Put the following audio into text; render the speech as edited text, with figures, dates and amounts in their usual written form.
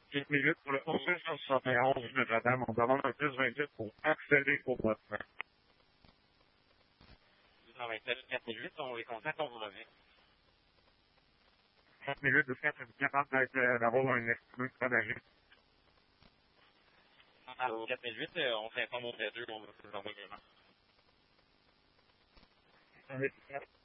4 minutes pour le 1171 Notre-Dame. On demande un plus 28 pour accéder au poste. 227, 4008, on les contacte, on vous revient. 4 minutes de 4, êtes-vous capable d'avoir un estimé de trajet? Alors, 4008, on s'informe auprès d'eux, on va vous envoyer. On est